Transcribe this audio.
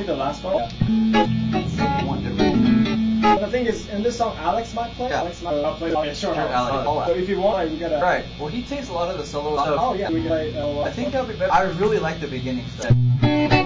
think the last part. One different. But the thing is, in this song, Alex might play. Yeah. Alex might play. Oh, yeah, sure. Sure, Alex. So if you want, we gotta. Right. Well, he takes a lot of the solo stuff. Oh yeah, we gotta. I think that'll be better. I really like the beginning stuff.